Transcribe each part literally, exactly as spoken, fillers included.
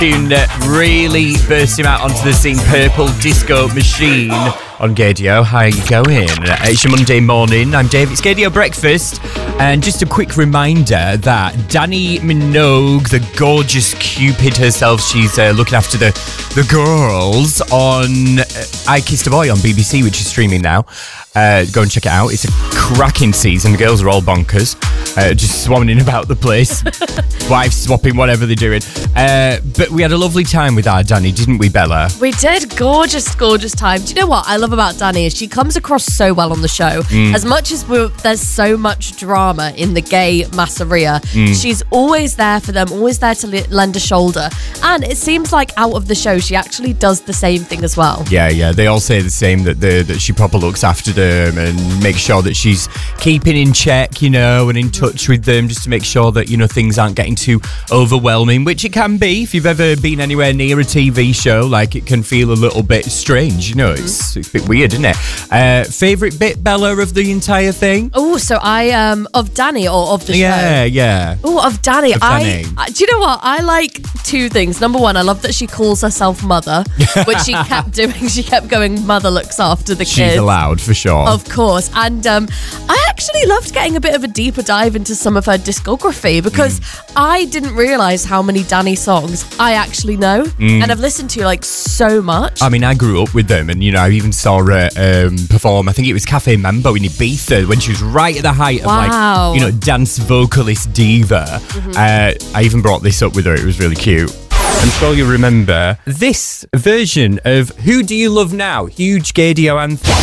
Really bursting out onto the scene, Purple Disco Machine on Gaydio. How are you going? It's your Monday morning. I'm Dave. It's Gaydio Breakfast. And just a quick reminder that Dannii Minogue, the gorgeous Cupid herself, she's uh, looking after the, the girls on uh, I Kissed a Boy on B B C, which is streaming now. Uh, go and check it out. It's a cracking season. The girls are all bonkers. Uh, just swanning about the place. Wives swapping, whatever they're doing. Uh, but we had a lovely time with our Dannii, didn't we, Bella? We did. Gorgeous, gorgeous time. Do you know what I love about Dannii is she comes across so well on the show. Mm. As much as we're, there's so much drama in the gay masseria, mm. she's always there for them, always there to le- lend a shoulder. And it seems like out of the show, she actually does the same thing as well. Yeah, yeah. They all say the same, that, the, that she proper looks after them and makes sure that she's keeping in check, you know, and in touch with them just to make sure that, you know, things aren't getting too overwhelming, which it can be if you've ever been anywhere near a T V show. Like, it can feel a little bit strange, you know, it's, it's a bit weird, isn't it? Uh, favourite bit, Bella, of the entire thing? Oh, so I, um, of Dannii or of the yeah, show? Yeah, yeah. Oh, of Dannii. Of I, Dannii. I, do you know what? I like two things. Number one, I love that she calls herself mother, which she kept doing. She kept going, mother looks after the She's kids. She's allowed, for sure. Of course. And um, I actually loved getting a bit of a deeper dive into some of her discography because mm. I didn't realise how many Dannii songs I actually know. Mm. And I've listened to like so much. I mean, I grew up with them, and, you know, I even saw her um, perform, I think it was Cafe Mambo in Ibiza, when she was right at the height wow. of, like, you know, dance vocalist diva. Mm-hmm. Uh, I even brought this up with her. It was really cute. I'm sure you remember this version of Who Do You Love Now? Huge Gaydio anthem.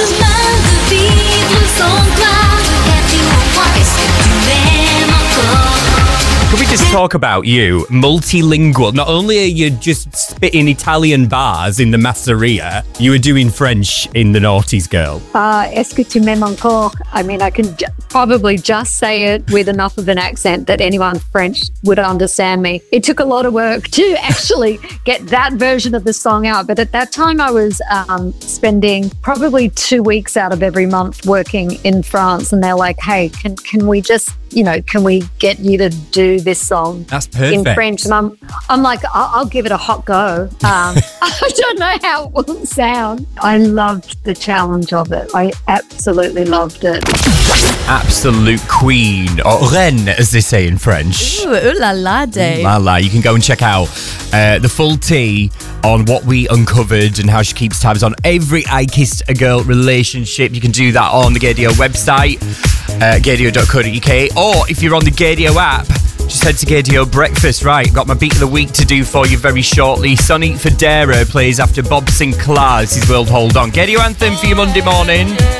Can we just talk about you, multilingual? Not only are you just spitting Italian bars in the masseria, you were doing French in the Naughties Girl. Uh, est-ce que tu m'aimes encore? I mean, I can ju- probably just say it with enough of an accent that anyone French would understand me. It took a lot of work to actually get that version of the song out. But at that time, I was um, spending probably two weeks out of every month working in France. And they're like, hey, can, can we just, you know, can we get you to do this song That's perfect. in French? And I'm, I'm like, I'll, I'll give it a hot go. Um, I don't know how it will sound. I loved the challenge of it. I absolutely loved it. Absolute queen, or reine, as they say in French. Ooh, ooh la la, Dave. Ooh la la. You can go and check out uh, the full tea on what we uncovered and how she keeps tabs on every I Kissed a Girl relationship. You can do that on the Gaydio website, uh, gaydio dot co dot uk, or if you're on the Gaydio app, just head to Gaydio Breakfast. Right, got my beat of the week to do for you very shortly. Sonny Fodera plays after Bob Sinclair. This is World Hold On. Gaydio anthem for you Monday morning.